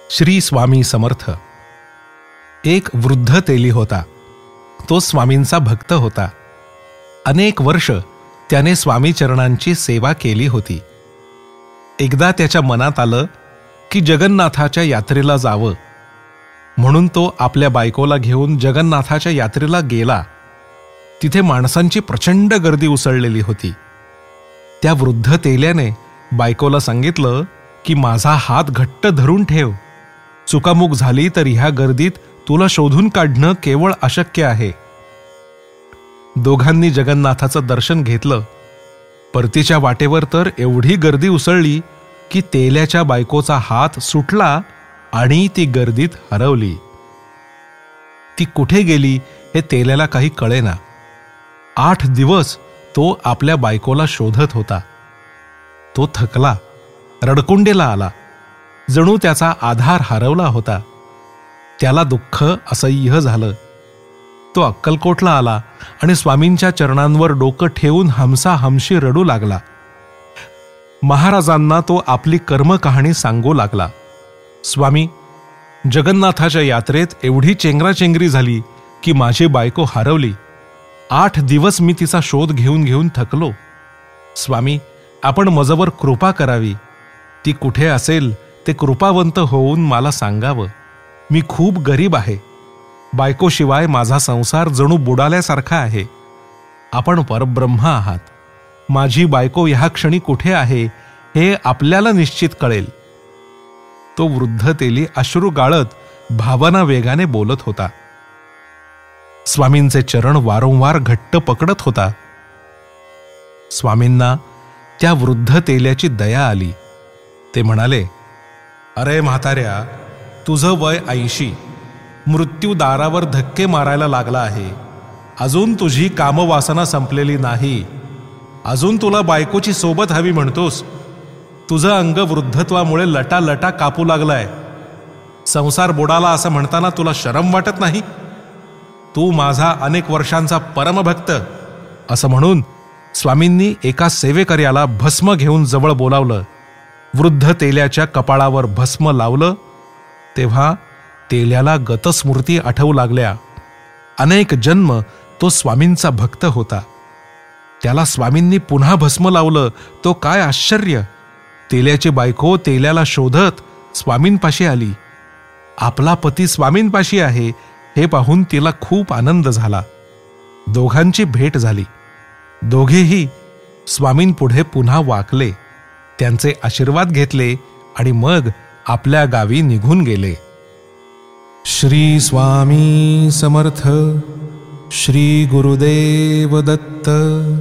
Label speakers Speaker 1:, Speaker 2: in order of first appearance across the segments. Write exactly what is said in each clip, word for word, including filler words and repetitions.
Speaker 1: श्री स्वामी समर्थ. एक वृद्ध तेली होता. तो स्वामींचा भक्त होता. अनेक वर्ष त्याने स्वामी चरणांची सेवा केली होती. एकदा त्याच्या मनात आलं की जगन्नाथाच्या यात्रेला जावं, म्हणून तो आपल्या बायकोला घेऊन जगन्नाथाच्या यात्रेला गेला. तिथे माणसांची प्रचंड गर्दी उसळलेली होती. त्या वृद्ध तेल्याने बायकोला सांगितलं की माझा हात घट्ट धरून ठेव, चुकामुक झाली तर ह्या गर्दीत तुला शोधून काढणं केवळ अशक्य आहे. दोघांनी जगन्नाथाचं दर्शन घेतलं. परतीच्या वाटेवर तर एवढी गर्दी उसळली की तेल्याच्या बायकोचा हात सुटला आणि ती गर्दीत हरवली. ती कुठे गेली हे तेल्याला काही कळेना. आठ दिवस तो आपल्या बायकोला शोधत होता. तो थकला, रडकुंडेला आला. जणू त्याचा आधार हरवला होता. त्याला दुःख असह्य झालं. तो अक्कलकोटला आला आणि स्वामींच्या चरणांवर डोकं ठेवून हमसा हमशी रडू लागला. महाराजांना तो आपली कर्मकहाणी सांगू लागला. स्वामी, जगन्नाथाच्या यात्रेत एवढी चेंगराचेंगरी झाली की माझी बायको हरवली. आठ दिवस मी तिचा शोध घेऊन घेऊन थकलो. स्वामी, आपण मजवर कृपा करावी. ती कुठे असेल ते कृपावंत होऊन मला सांगावं. मी खूप गरीब आहे. बायकोशिवाय माझा संसार जणू बुडाल्यासारखा आहे. आपण परब्रह्म आहात. माझी बायको ह्या क्षणी कुठे आहे हे आपल्याला निश्चित कळेल. तो वृद्ध तेली अश्रू गाळत भावना वेगाने बोलत होता. स्वामींचे चरण वारंवार घट्ट पकडत होता. स्वामींना त्या वृद्ध तेल्याची दया आली. ते म्हणाले, अरे म्हाताऱ्या, तुझं वय ऐंशी, मृत्यू दारावर धक्के मारायला लागला आहे. अजून तुझी कामवासना संपलेली नाही. अजून तुला बायकोची सोबत हवी म्हणतोस. तुझं अंग वृद्धत्वामुळे लटा लटा कापू लागलाय. संसार बुडाला असं म्हणताना तुला शरम वाटत नाही? तू माझा अनेक वर्षांचा परमभक्त. असं म्हणून स्वामींनी एका सेवेकर्याला भस्म घेऊन जवळ बोलावलं. वृद्ध तेल्याच्या कपाळावर भस्म लावलं तेव्हा तेल्याला गतस्मृती आठवू लागल्या. अनेक जन्म तो स्वामींचा भक्त होता. त्याला स्वामींनी पुन्हा भस्म लावलं. तो काय आश्चर्य! तेल्याची बायको तेल्याला शोधत स्वामींपाशी आली. आपला पती स्वामींपाशी आहे हे पाहून तिला खूप आनंद झाला. दोघांची भेट झाली. दोघेही स्वामींपुढे पुन्हा वाकले, त्यांचे आशीर्वाद घेतले आणि मग आपल्या गावी निघून गेले. श्री स्वामी समर्थ. श्री गुरुदेव दत्त.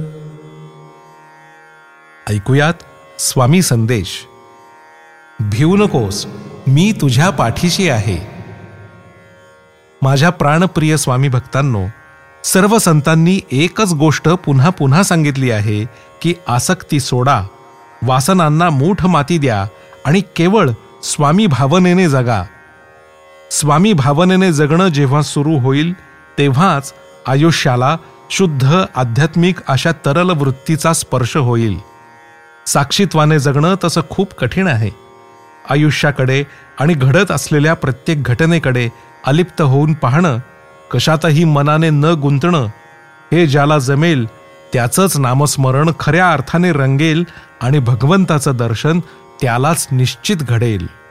Speaker 1: ऐकूयात स्वामी संदेश. भिवू नकोस, मी तुझ्या पाठीशी आहे. माझ्या प्राणप्रिय स्वामी भक्तांनो, सर्व संतांनी एकच गोष्ट पुन्हा पुन्हा सांगितली आहे की आसक्ती सोडा, वासनांना मूठ माती द्या आणि केवळ स्वामी भावनेने जगा. स्वामी भावनेने जगणं जेव्हा सुरू होईल तेव्हाच आयुष्याला शुद्ध आध्यात्मिक अशा तरल वृत्तीचा स्पर्श होईल. साक्षीत्वाने जगणं तसं खूप कठीण आहे. आयुष्याकडे आणि घडत असलेल्या प्रत्येक घटनेकडे अलिप्त होऊन पाहणं, कशातही मनाने न गुंतणं, हे ज्याला जमेल त्याचंच नामस्मरण खऱ्या अर्थाने रंगेल आणि भगवंताचं दर्शन त्यालाच निश्चित घडेल.